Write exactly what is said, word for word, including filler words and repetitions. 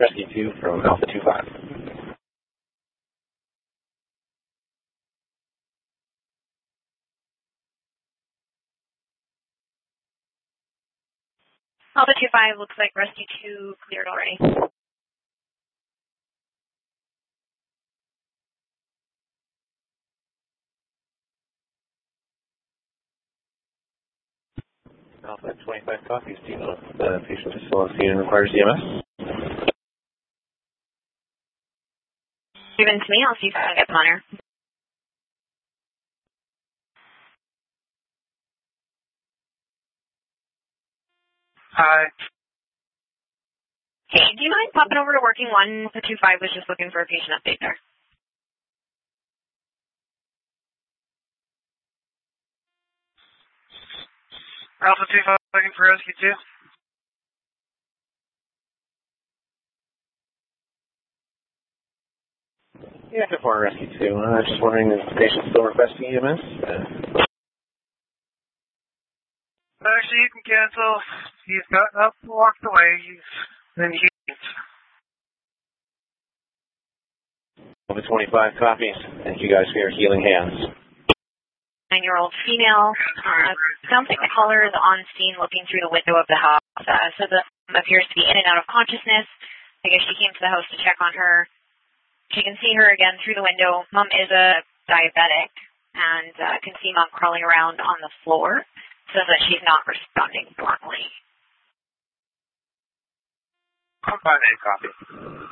Rescue two from Alpha two five. Alpha two five, looks like Rescue two cleared already. Alpha twenty-five copies. Do you know if the patient is still on scene and requires E M S? Given to me, I'll see if I can get them on air. Hi. Hey, do you mind popping over to working one? Alpha two five was just looking for a patient update there. Alpha two five looking for Rescue two. Yeah, for Rescue two. I was just wondering if the patient's still requesting E M S? Uh, Actually, you can cancel. He's gotten up and walked away. He's in heat. Alpha twenty-five copies. Thank you guys for your healing hands. Nine-year-old female. Uh, sounds like the caller is on scene looking through the window of the house. Uh, so the appears to be in and out of consciousness. I guess she came to the house to check on her. She can see her again through the window. Mom is a diabetic and uh, can see Mom crawling around on the floor. Says that she's not responding normally. I'm fine, a copy.